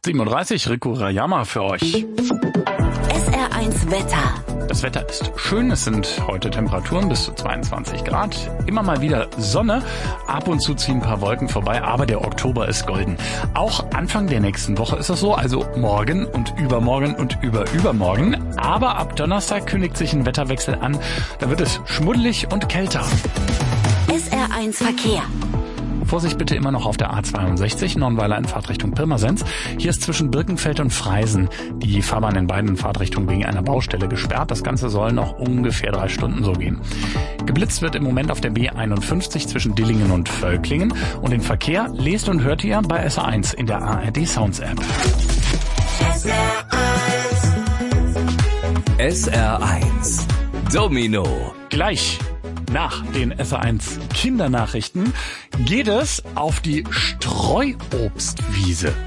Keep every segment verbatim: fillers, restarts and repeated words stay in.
sieben Uhr dreißig, Riku Rayama für euch. S R eins Wetter. Das Wetter ist schön, es sind heute Temperaturen bis zu zweiundzwanzig Grad. Immer mal wieder Sonne, ab und zu ziehen ein paar Wolken vorbei, aber der Oktober ist golden. Auch Anfang der nächsten Woche ist das so, also morgen und übermorgen und überübermorgen. Aber ab Donnerstag kündigt sich ein Wetterwechsel an, da wird es schmuddelig und kälter. S R eins Verkehr. Vorsicht bitte immer noch auf der A zweiundsechzig, Nonnweiler in Fahrtrichtung Pirmasens. Hier ist zwischen Birkenfeld und Freisen die Fahrbahn in beiden Fahrtrichtungen wegen einer Baustelle gesperrt. Das Ganze soll noch ungefähr drei Stunden so gehen. Geblitzt wird im Moment auf der B einundfünfzig zwischen Dillingen und Völklingen. Und den Verkehr lest und hört ihr bei S R eins in der A R D Sounds App. S R eins. S R eins. Domino. Gleich nach den S R eins Kindernachrichten geht es auf die Streuobstwiese.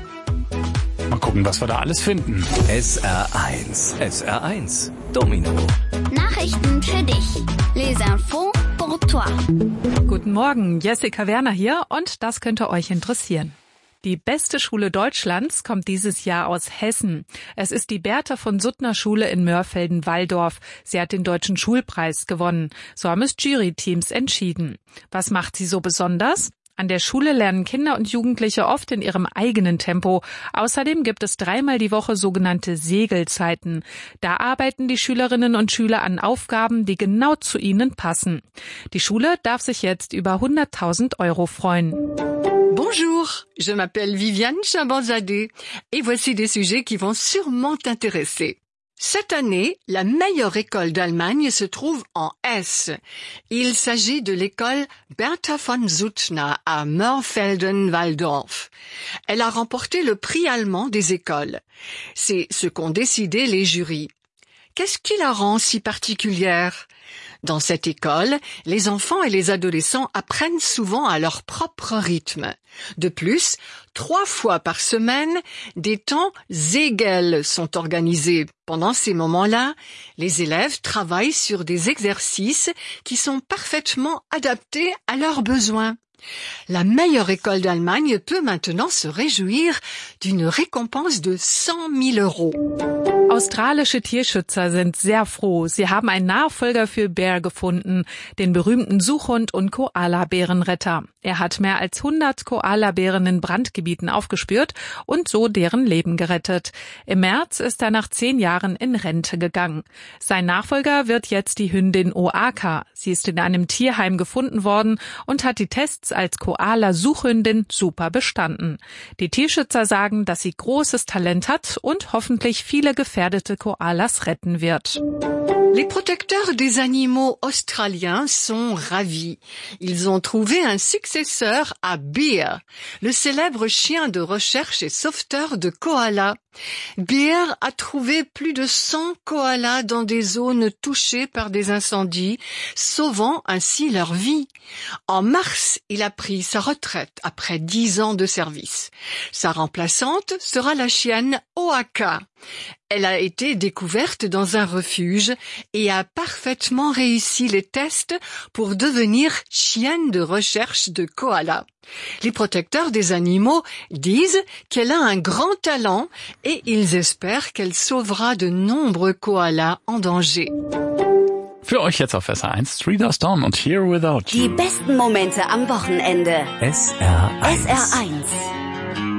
Mal gucken, was wir da alles finden. S R eins. S R eins. Domino. Nachrichten für dich. Les infos pour toi. Guten Morgen, Jessica Werner hier und das könnte euch interessieren. Die beste Schule Deutschlands kommt dieses Jahr aus Hessen. Es ist die Bertha von Suttner Schule in Mörfelden-Walldorf. Sie hat den Deutschen Schulpreis gewonnen. So haben es Jury-Teams entschieden. Was macht sie so besonders? An der Schule lernen Kinder und Jugendliche oft in ihrem eigenen Tempo. Außerdem gibt es dreimal die Woche sogenannte Segelzeiten. Da arbeiten die Schülerinnen und Schüler an Aufgaben, die genau zu ihnen passen. Die Schule darf sich jetzt über hunderttausend Euro freuen. Bonjour, je m'appelle Viviane Chabanzadeh et voici des sujets qui vont sûrement t'intéresser. Cette année, la meilleure école d'Allemagne se trouve en Hesse. Il s'agit de l'école Bertha von Suttner à Mörfelden-Walldorf. Elle a remporté le prix allemand des écoles. C'est ce qu'ont décidé les jurys. Qu'est-ce qui la rend si particulière ? Dans cette école, les enfants et les adolescents apprennent souvent à leur propre rythme. De plus, trois fois par semaine, des temps Segel sont organisés. Pendant ces moments-là, les élèves travaillent sur des exercices qui sont parfaitement adaptés à leurs besoins. La meilleure école d'Allemagne peut maintenant se réjouir d'une récompense de cent mille euros. Australische Tierschützer sind sehr froh. Sie haben einen Nachfolger für Bear gefunden, den berühmten Suchhund und Koalabärenretter. Er hat mehr als hundert Koalabären in Brandgebieten aufgespürt und so deren Leben gerettet. Im März ist er nach zehn Jahren in Rente gegangen. Sein Nachfolger wird jetzt die Hündin Oaka. Sie ist in einem Tierheim gefunden worden und hat die Tests als Koala-Suchhündin super bestanden. Die Tierschützer sagen, dass sie großes Talent hat und hoffentlich viele gefährdete Koalas retten wird. Les protecteurs des animaux australiens sont ravis. Ils ont trouvé un successeur à Bear, le célèbre chien de recherche et sauveteur de koalas. Bear a trouvé plus de cent koalas dans des zones touchées par des incendies, sauvant ainsi leur vie. En mars, il a pris sa retraite après dix ans de service. Sa remplaçante sera la chienne Oaka. Elle a été découverte dans un refuge et a parfaitement réussi les tests pour devenir chienne de recherche de koala. Les protecteurs des animaux disent qu'elle a un grand talent et ils espèrent qu'elle sauvera de nombreux koalas en danger. Für euch jetzt auf S R eins, Three Doors Down und Here Without You. Die besten Momente am Wochenende. S R eins. S R eins.